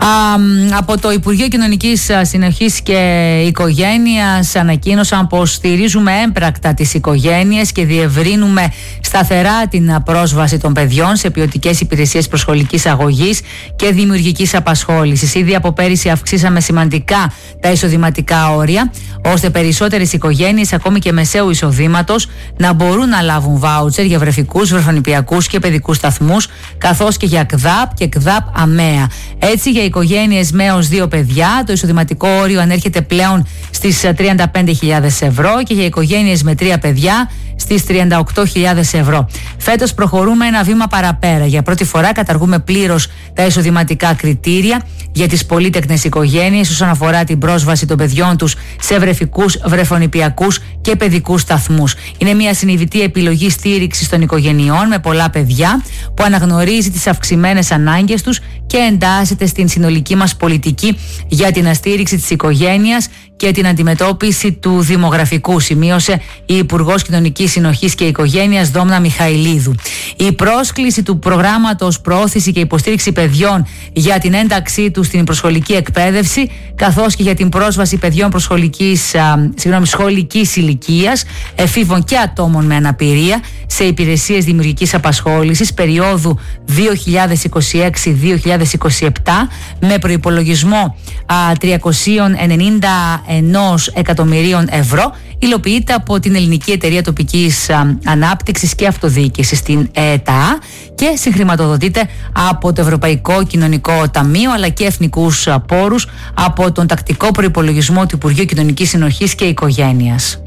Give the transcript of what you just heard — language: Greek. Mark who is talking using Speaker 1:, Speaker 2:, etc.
Speaker 1: Από το Υπουργείο Κοινωνικής Συνοχής και Οικογένειας ανακοίνωσαν πως στηρίζουμε έμπρακτα τις οικογένειες και διευρύνουμε σταθερά την πρόσβαση των παιδιών σε ποιοτικές υπηρεσίες προσχολικής αγωγής και δημιουργικής απασχόλησης. Ήδη από πέρυσι αυξήσαμε σημαντικά τα εισοδηματικά όρια, ώστε περισσότερες οικογένειες, ακόμη και μεσαίου εισοδήματος, να μπορούν να λάβουν βάουτσερ για βρεφικούς, βρεφονιπιακούς και παιδικούς σταθμούς, καθώς και για ΚΔΑΠ και ΚΔΑΠ ΑΜΕΑ. Έτσι, για οικογένειες με έως 2 παιδιά, το εισοδηματικό όριο ανέρχεται πλέον στις 35.000 ευρώ και για οικογένειες με 3 παιδιά στις 38.000 ευρώ. Φέτος προχωρούμε ένα βήμα παραπέρα. Για πρώτη φορά καταργούμε πλήρως τα εισοδηματικά κριτήρια για τις πολύτεκνες οικογένειες όσον αφορά την πρόσβαση των παιδιών τους σε βρεφικούς, βρεφονιπιακούς και παιδικούς σταθμούς. Είναι μια συνειδητή επιλογή στήριξης των οικογενειών με πολλά παιδιά που αναγνωρίζει τις αυξημένες ανάγκες τους και εντάσσεται στην συνολική μας πολιτική για την στήριξη της οικογένειας και την αντιμετώπιση του δημογραφικού, σημείωσε η Υπουργός Κοινωνικής Συνοχής και Οικογένειας Δόμνα Μιχαηλίδου. Η πρόσκληση του προγράμματος προώθηση και υποστήριξη παιδιών για την ένταξή τους στην προσχολική εκπαίδευση, καθώς και για την πρόσβαση παιδιών σχολικής ηλικίας, εφήβων και ατόμων με αναπηρία σε υπηρεσίες δημιουργικής απασχόλησης περίοδου 2026-2027 με προϋπολογισμό 391 εκατομμυρίων ευρώ, υλοποιείται από την Ελληνική Εταιρεία Τοπικής Ανάπτυξης και Αυτοδιοίκησης, την ΕΤΑ, και συγχρηματοδοτείται από το Ευρωπαϊκό Κοινωνικό Ταμείο αλλά και εθνικούς πόρους από τον τακτικό προϋπολογισμό του Υπουργείου Κοινωνικής Συνοχής και Οικογένειας.